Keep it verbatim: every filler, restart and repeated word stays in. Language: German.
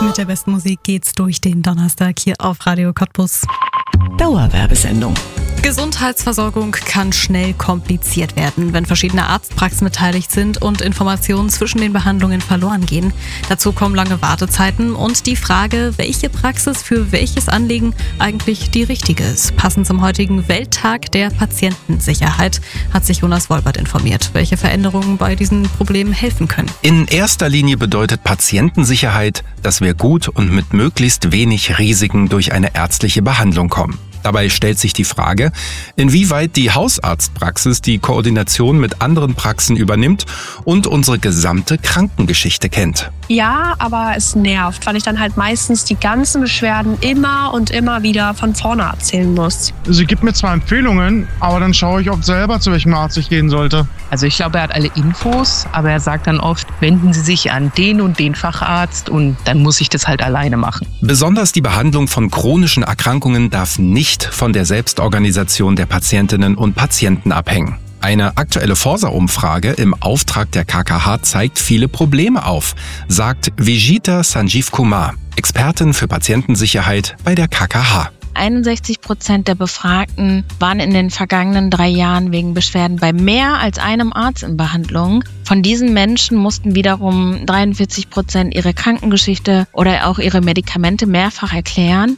Mit der besten Musik geht's durch den Donnerstag hier auf Radio Cottbus. Dauerwerbesendung. Gesundheitsversorgung kann schnell kompliziert werden, wenn verschiedene Arztpraxen beteiligt sind und Informationen zwischen den Behandlungen verloren gehen. Dazu kommen lange Wartezeiten und die Frage, welche Praxis für welches Anliegen eigentlich die richtige ist. Passend zum heutigen Welttag der Patientensicherheit hat sich Jonas Wolbert informiert, welche Veränderungen bei diesen Problemen helfen können. In erster Linie bedeutet Patientensicherheit, dass wir gut und mit möglichst wenig Risiken durch eine ärztliche Behandlung kommen. Dabei stellt sich die Frage, inwieweit die Hausarztpraxis die Koordination mit anderen Praxen übernimmt und unsere gesamte Krankengeschichte kennt. Ja, aber es nervt, weil ich dann halt meistens die ganzen Beschwerden immer und immer wieder von vorne erzählen muss. Sie gibt mir zwar Empfehlungen, aber dann schaue ich oft selber, zu welchem Arzt ich gehen sollte. Also ich glaube, er hat alle Infos, aber er sagt dann oft, wenden Sie sich an den und den Facharzt und dann muss ich das halt alleine machen. Besonders die Behandlung von chronischen Erkrankungen darf nicht von der Selbstorganisation der Patientinnen und Patienten abhängen. Eine aktuelle Forsa-Umfrage im Auftrag der K K H zeigt viele Probleme auf, sagt Vijita Sanjeev Kumar, Expertin für Patientensicherheit bei der K K H. einundsechzig Prozent der Befragten waren in den vergangenen drei Jahren wegen Beschwerden bei mehr als einem Arzt in Behandlung. Von diesen Menschen mussten wiederum dreiundvierzig Prozent ihre Krankengeschichte oder auch ihre Medikamente mehrfach erklären.